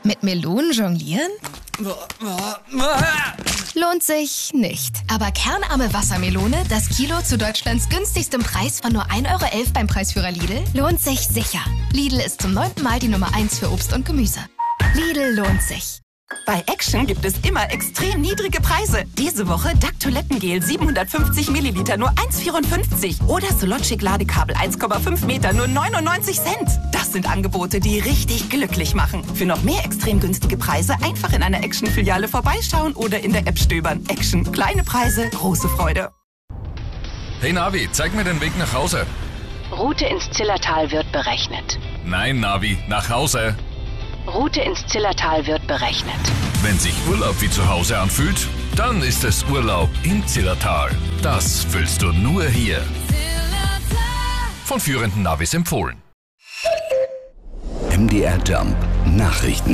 Mit Melonen jonglieren? Lohnt sich nicht. Aber kernarme Wassermelone, das Kilo zu Deutschlands günstigstem Preis von nur 1,11 € beim Preisführer Lidl, lohnt sich sicher. Lidl ist zum 9. Mal die Nummer 1 für Obst und Gemüse. Lidl lohnt sich. Bei Action gibt es immer extrem niedrige Preise. Diese Woche DAC Toilettengel 750 Milliliter nur 1,54. Oder Sologic Ladekabel 1,5 Meter nur 99 Cent. Das sind Angebote, die richtig glücklich machen. Für noch mehr extrem günstige Preise einfach in einer Action-Filiale vorbeischauen oder in der App stöbern. Action. Kleine Preise, große Freude. Hey Navi, zeig mir den Weg nach Hause. Route ins Zillertal wird berechnet. Nein, Navi, nach Hause. Route ins Zillertal wird berechnet. Wenn sich Urlaub wie zu Hause anfühlt, dann ist es Urlaub im Zillertal. Das fühlst du nur hier. Von führenden Navis empfohlen. MDR Jump Nachrichten.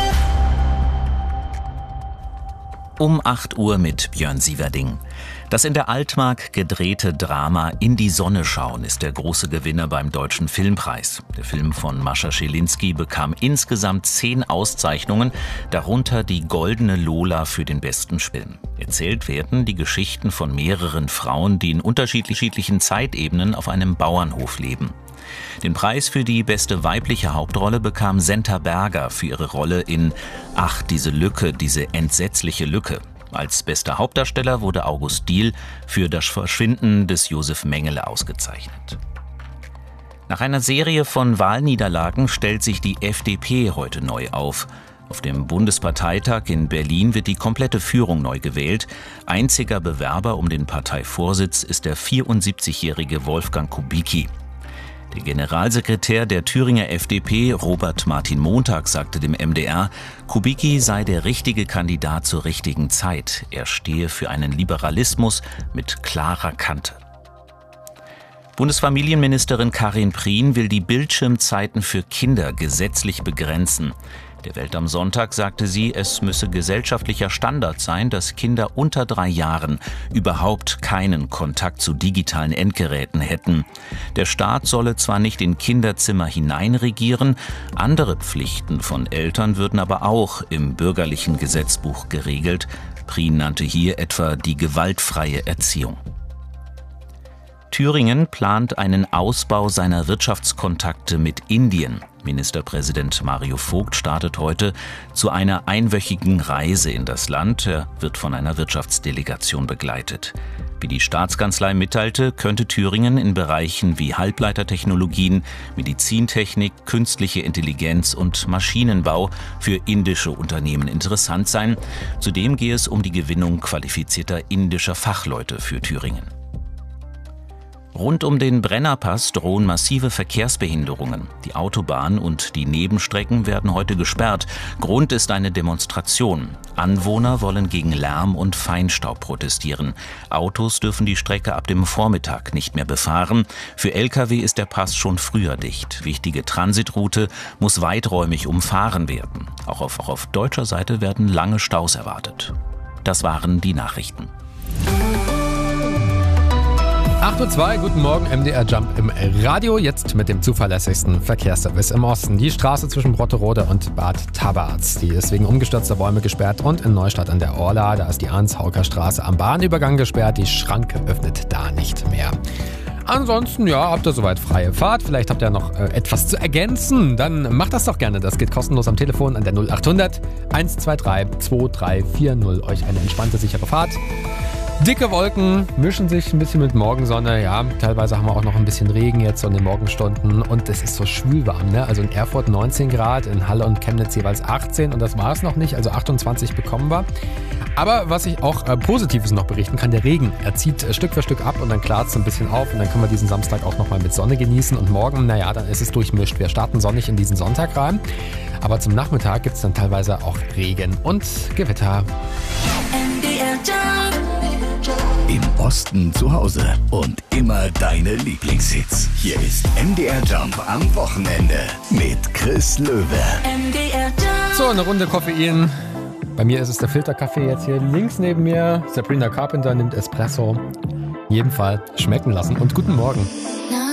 Um 8 Uhr mit Björn Sieverding. Das in der Altmark gedrehte Drama In die Sonne schauen ist der große Gewinner beim Deutschen Filmpreis. Der Film von Mascha Schelinski bekam insgesamt 10 Auszeichnungen, darunter die Goldene Lola für den besten Film. Erzählt werden die Geschichten von mehreren Frauen, die in unterschiedlichen Zeitebenen auf einem Bauernhof leben. Den Preis für die beste weibliche Hauptrolle bekam Senta Berger für ihre Rolle in Ach, diese Lücke, diese entsetzliche Lücke. Als bester Hauptdarsteller wurde August Diehl für das Verschwinden des Josef Mengele ausgezeichnet. Nach einer Serie von Wahlniederlagen stellt sich die FDP heute neu auf. Auf dem Bundesparteitag in Berlin wird die komplette Führung neu gewählt. Einziger Bewerber um den Parteivorsitz ist der 74-jährige Wolfgang Kubicki. Der Generalsekretär der Thüringer FDP, Robert Martin Montag, sagte dem MDR, Kubicki sei der richtige Kandidat zur richtigen Zeit. Er stehe für einen Liberalismus mit klarer Kante. Bundesfamilienministerin Karin Prien will die Bildschirmzeiten für Kinder gesetzlich begrenzen. Der Welt am Sonntag sagte sie, es müsse gesellschaftlicher Standard sein, dass Kinder unter 3 Jahren überhaupt keinen Kontakt zu digitalen Endgeräten hätten. Der Staat solle zwar nicht in Kinderzimmer hineinregieren, andere Pflichten von Eltern würden aber auch im bürgerlichen Gesetzbuch geregelt. Prien nannte hier etwa die gewaltfreie Erziehung. Thüringen plant einen Ausbau seiner Wirtschaftskontakte mit Indien. Ministerpräsident Mario Vogt startet heute zu einer einwöchigen Reise in das Land. Er wird von einer Wirtschaftsdelegation begleitet. Wie die Staatskanzlei mitteilte, könnte Thüringen in Bereichen wie Halbleitertechnologien, Medizintechnik, künstliche Intelligenz und Maschinenbau für indische Unternehmen interessant sein. Zudem gehe es um die Gewinnung qualifizierter indischer Fachleute für Thüringen. Rund um den Brennerpass drohen massive Verkehrsbehinderungen. Die Autobahn und die Nebenstrecken werden heute gesperrt. Grund ist eine Demonstration. Anwohner wollen gegen Lärm und Feinstaub protestieren. Autos dürfen die Strecke ab dem Vormittag nicht mehr befahren. Für Lkw ist der Pass schon früher dicht. Wichtige Transitroute muss weiträumig umfahren werden. Auch auf deutscher Seite werden lange Staus erwartet. Das waren die Nachrichten. 8:02 Uhr, guten Morgen, MDR Jump im Radio, jetzt mit dem zuverlässigsten Verkehrsservice im Osten. Die Straße zwischen Brotterode und Bad Tabarz, die ist wegen umgestürzter Bäume gesperrt, und in Neustadt an der Orla, da ist die Arnshauker Straße am Bahnübergang gesperrt, die Schranke öffnet da nicht mehr. Ansonsten, ja, habt ihr soweit freie Fahrt. Vielleicht habt ihr noch etwas zu ergänzen. Dann macht das doch gerne. Das geht kostenlos am Telefon an der 0800 123 2340. Euch eine entspannte, sichere Fahrt. Dicke Wolken mischen sich ein bisschen mit Morgensonne. Ja, teilweise haben wir auch noch ein bisschen Regen jetzt so in den Morgenstunden. Und es ist so schwülwarm, ne? Also in Erfurt 19 Grad, in Halle und Chemnitz jeweils 18. Und das war es noch nicht. Also 28 bekommen wir. Aber was ich auch Positives noch berichten kann, der Regen, er zieht Stück für Stück ab und dann klart es ein bisschen auf. Und dann können wir diesen Samstag auch nochmal mit Sonne genießen. Und morgen, naja, dann ist es durchmischt. Wir starten sonnig in diesen Sonntag rein. Aber zum Nachmittag gibt es dann teilweise auch Regen und Gewitter. Im Osten zu Hause und immer deine Lieblingshits. Hier ist MDR Jump am Wochenende mit Chris Löwe. MDR Jump. So, eine Runde Koffein. Bei mir ist es der Filterkaffee jetzt hier links neben mir. Sabrina Carpenter nimmt Espresso. In jedem Fall schmecken lassen und guten Morgen.